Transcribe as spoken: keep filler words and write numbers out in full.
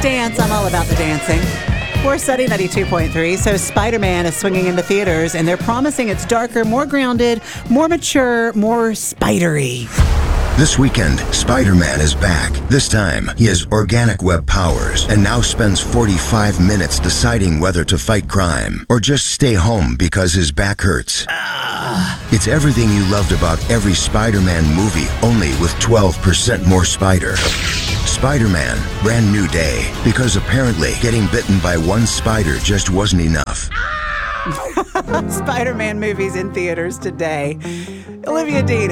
dance. I'm all about the dancing. We're studying ninety-two point three. So Spider-Man is swinging into theaters, and they're promising it's darker, more grounded, more mature, more spidery. This weekend, Spider-Man is back. This time, he has organic web powers and now spends forty-five minutes deciding whether to fight crime or just stay home because his back hurts. It's everything you loved about every Spider-Man movie, only with twelve percent more spider. Spider-Man, brand new day, because apparently getting bitten by one spider just wasn't enough. Spider-Man movies in theaters today. Olivia Dean.